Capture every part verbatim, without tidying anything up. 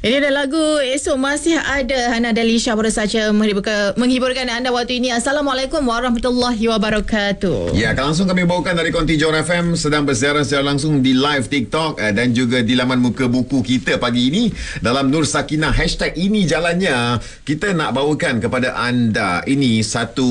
Ini adalah lagu Esok Masih Ada. Hana Dalisha baru saja menghiburkan, menghiburkan anda waktu ini. Assalamualaikum warahmatullahi wabarakatuh. Ya, langsung kami bawakan dari Konti Johor F M, sedang bersiaran secara langsung di live TikTok eh, dan juga di laman muka buku kita pagi ini dalam Nur Sakinah hashtag ini jalannya. Kita nak bawakan kepada anda ini satu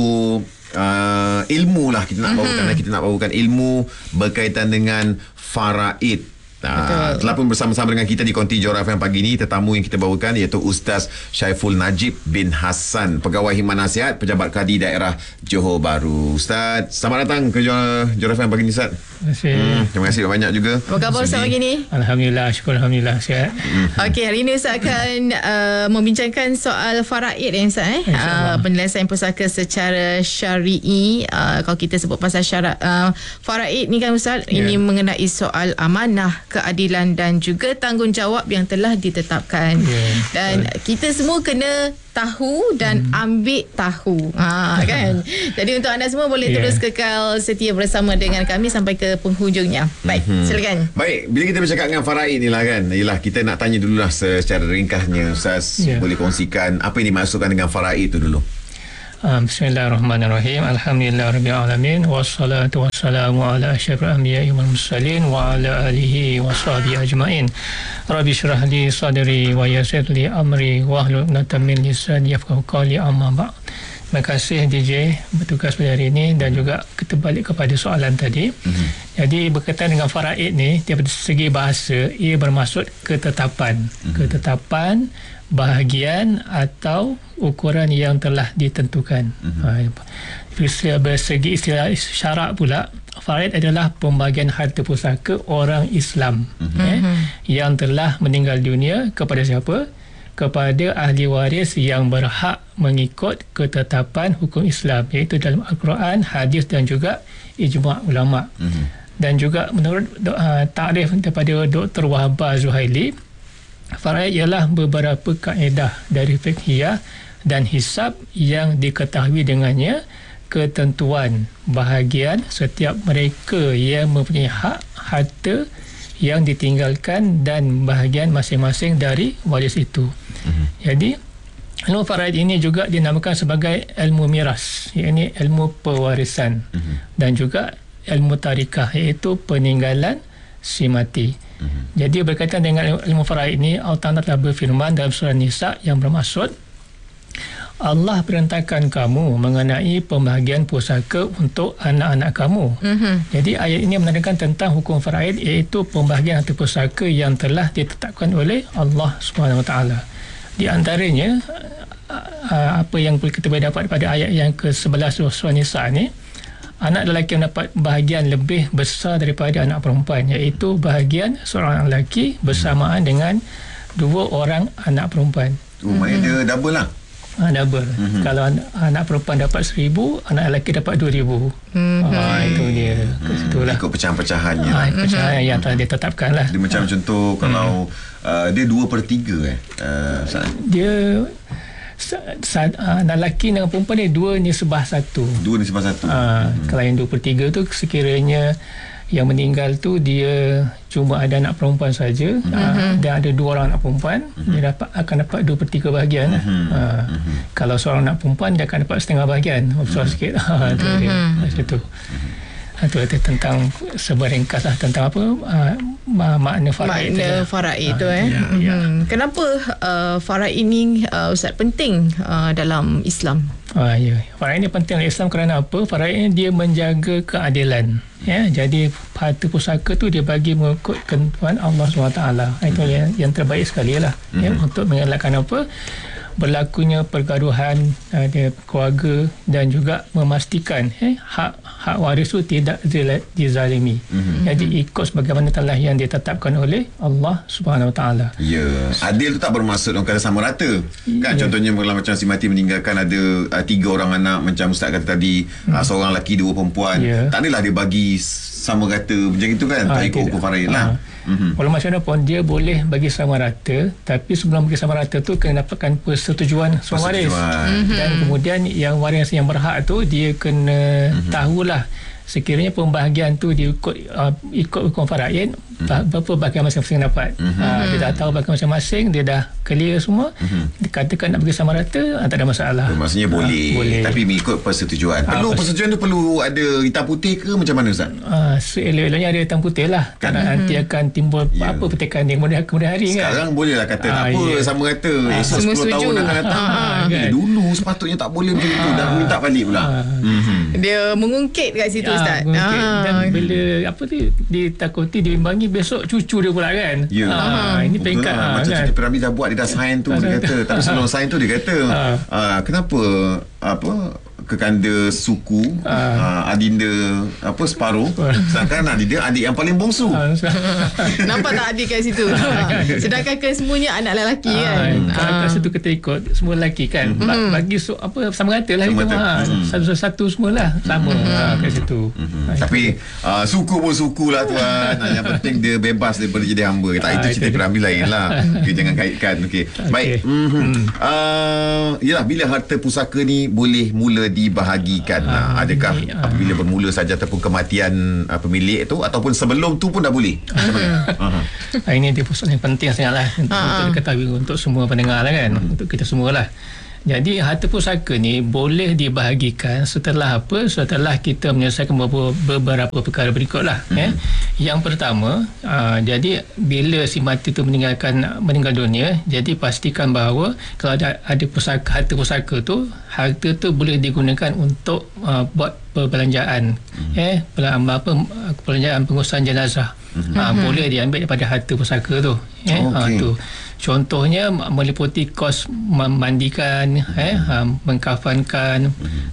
uh, ilmu lah kita nak bawakan. Mm-hmm. Kita nak bawakan ilmu berkaitan dengan faraid. Nah, telah pun bersama-sama dengan kita di Konti Johor F M pagi ini tetamu yang kita bawakan iaitu Ustaz Syaiful Najib bin Hassan, Pegawai Khidmat Nasihat Pejabat Kadi Daerah Johor Bahru. Ustaz, selamat datang ke Johor, Johor F M pagi ini, Ustaz. Terima kasih. Hmm, terima kasih banyak juga. Apa khabar Ustaz pagi ini? Alhamdulillah, syukur Alhamdulillah sihat. Hmm. Okey, hari ini Ustaz akan uh, membincangkan soal faraid ya Ustaz eh. Uh, penyelesaian pusaka secara syar'i. Uh, kalau kita sebut pasal syarat uh, faraid ni kan Ustaz, yeah. Ini mengenai soal amanah, keadilan dan juga tanggungjawab yang telah ditetapkan. Yeah. Dan uh. kita semua kena tahu dan hmm. ambil tahu. Ha kan. Jadi untuk anda semua boleh yeah. terus kekal setia bersama dengan kami sampai ke penghujungnya. Baik, hmm. silakan. Baik, bila kita bercakap dengan faraid ni lah kan, ialah kita nak tanya dululah secara ringkasnya Ustaz, yeah. boleh kongsikan apa yang dimaksudkan dengan faraid itu dulu. Um, Bismillahirrahmanirrahim. Alhamdulillahirrabbilalamin. Wassalatu wassalamu ala asyrafil anbiya'i wal mursalin wa ala alihi wa sahbihi ajma'in. Rabbi syrah li sadri wa yassir li amri wahlul 'uqdatam min lisani yafqahu qawli, amma ba'd. Terima kasih D J bertugas pada hari ini dan juga kita balik kepada soalan tadi. Mm-hmm. Jadi berkaitan dengan faraid ni, daripada segi bahasa ia bermaksud ketetapan. Mm-hmm. Ketetapan, bahagian atau ukuran yang telah ditentukan. Mm-hmm. Ha, segi istilah syarak pula, faraid adalah pembagian harta pusaka orang Islam, mm-hmm. eh, yang telah meninggal dunia kepada siapa? Kepada ahli waris yang berhak mengikut ketetapan hukum Islam, iaitu dalam Al-Quran, hadis dan juga ijma' ulama'. Mm-hmm. Dan juga menurut uh, takrif daripada Doktor Wahbah Zuhaili, faraid ialah beberapa kaedah dari fiqhiyah dan hisab yang diketahui dengannya ketentuan bahagian setiap mereka yang mempunyai hak harta yang ditinggalkan dan bahagian masing-masing dari waris itu. Mm-hmm. Jadi ilmu faraid ini juga dinamakan sebagai ilmu miras, iaitu ilmu pewarisan. Mm-hmm. Dan juga ilmu tarikah, iaitu peninggalan si mati. Mm-hmm. Jadi berkaitan dengan ilmu faraid ini, Allah Ta'ala telah berfirman dalam surah Nisa yang bermaksud Allah perintahkan kamu mengenai pembahagian pusaka untuk anak-anak kamu. Mm-hmm. Jadi ayat ini menerangkan tentang hukum faraid, iaitu pembahagian harta pusaka yang telah ditetapkan oleh Allah Subhanahu Wa Taala. Di antaranya apa yang kita boleh dapat pada ayat yang ke sebelas surah Nisa ni, anak lelaki mendapat bahagian lebih besar daripada anak perempuan, iaitu bahagian seorang lelaki bersamaan dengan dua orang anak perempuan. Oh, maknanya dia double lah. Ha, double. Mm-hmm. Kalau anak, anak perempuan dapat seribu, anak lelaki dapat dua ribu. Mm-hmm. Ha, itu dia. Mm-hmm. Ikut pecahan-pecahannya. Ha, pecahan mm-hmm. yang telah ditetapkan lah. Dia macam mm-hmm. contoh kalau mm-hmm. uh, dia dua per tiga eh. Uh, dia sa, uh, anak lelaki dengan perempuan dia dua nisbah satu. Dua nisbah satu. Ha, mm-hmm. Kalau yang dua per tiga tu sekiranya yang meninggal tu dia cuma ada anak perempuan saja, mm-hmm. uh, dan ada dua orang anak perempuan, mm-hmm. dia dapat akan dapat dua per tiga bahagian. Mm-hmm. Uh, mm-hmm. Kalau seorang anak perempuan dia akan dapat setengah bahagian. Besar mm-hmm. sikit. Ha, itu mm-hmm. dia. Macam tu. Mm-hmm. Itu itu tentang seberingkas lah tentang apa uh, makna faraid. Makna faraid itu eh. Ya, ya. Hmm. Kenapa uh, faraid ini uh, Ustaz penting uh, dalam Islam? Ah, ya. Faraid ini penting dalam Islam kerana apa? Faraid ini dia menjaga keadilan. Ya, jadi harta pusaka tu dia bagi mengikut ketentuan Allah subhanahu wa taala. Itu mm-hmm. yang, yang terbaik sekali lah. Mm-hmm. Ya, untuk mengelakkan apa? Berlakunya pergaduhan uh, di keluarga dan juga memastikan eh, hak hak waris itu tidak dizalimi. Mm-hmm. Jadi ikut sebagaimana telah yang ditetapkan oleh Allah Subhanahu Wa Taala. Ya, adil tu tak bermaksud orang kata sama rata. Kan ya. Contohnya kalau macam si mati meninggalkan ada uh, tiga orang anak macam Ustaz kata tadi, hmm. uh, seorang lelaki dua perempuan. Ya. Tak adalah dia bagi sama rata macam itu kan. Ha, tak ikut hukum faraid lah. Mm-hmm. Walau macam mana pun dia boleh bagi sama rata, tapi sebelum bagi sama rata tu kena dapatkan persetujuan seorang waris. Mm-hmm. Dan kemudian yang waris yang berhak tu dia kena mm-hmm. tahulah sekiranya pembahagian tu diikut uh, ikut hukum faraid, mm-hmm. berapa bahagian masing-masing dapat. Mm-hmm. Uh, dia dah tahu bahagian masing-masing, dia dah clear semua, mm-hmm. dikatakan nak bagi sama rata, ah, tak ada masalah. Oh, maksudnya boleh. Ah, boleh. Tapi mengikut persetujuan. Perlu Ah, persetujuan tu perlu ada hitam putih ke macam mana Ustaz? Ah, seelok-eloknya ada hitam putih lah. Kan? Kerana nanti akan timbul Ya. apa pertikaian di kemudian, kemudian hari kan. Sekarang boleh lah kata tak Ah, apa ya. sama rata. Ah, Esok semua sepuluh tahun setuju. akan datang. Ah, Ah, kan? dulu sepatutnya tak boleh macam itu. Dah minta balik pula. Ah. Mhm. Dia mengungkit kat situ Ah, Ustaz. mungkin. Ah. Dan bila apa tu ditakuti dibimbangi besok cucu dia pula kan. Ya. Ah, ini Betul peringkat lah. ah, Macam kan. cerita piramid dah buat, dia dah sign tu, dia kata. Tapi sebelum sign tu dia kata Ah. ah, kenapa apa kekanda suku ah. adinda apa separuh, sedangkan adinda adik yang paling bongsu. Ah, Nampak tak adik kat situ? Sedangkan kesemuanya anak lelaki kan. Kalau kat situ kita ikut semua lelaki kan. Ba- Bagi so, apa sama rata lah Sama kita. rata. Ha, Mm. satu-satu semualah sama ha, kat situ. Hmm. Ha, Tapi uh, suku pun suku lah tuan. Ah, yang penting dia bebas daripada jadi hamba. Tak, Ah, itu cerita itu. piramid lain lah. Okay, jangan kaitkan. Okay. Baik. Mm-hmm. Uh, yalah, bila harta pusaka ni boleh mula dibahagikan? Ah, Ah, adakah ini, ah. apabila bermula saja ataupun kematian uh, pemilik tu, ataupun sebelum tu pun dah boleh? Macam mana? Aha. Ha, ini dia persoalan yang penting sangatlah untuk, Ha. untuk diketahui untuk semua pendengar lah kan, Hmm. untuk kita semualah. Jadi harta pusaka ni boleh dibahagikan setelah apa? Setelah kita menyelesaikan beberapa, beberapa perkara berikutlah. Mm-hmm. Ya. Yang pertama, aa, jadi bila si mati tu meninggalkan meninggal dunia, jadi pastikan bahawa kalau ada ada pusaka, harta pusaka tu, harta tu boleh digunakan untuk aa, buat perbelanjaan. Mm-hmm. Eh, apa perbelanjaan pengurusan jenazah. Mm-hmm. Ha, boleh diambil daripada harta pusaka tu. Eh, Oh, ha, okey. tu. Contohnya meliputi kos memandikan, eh, ha, mengkafankan,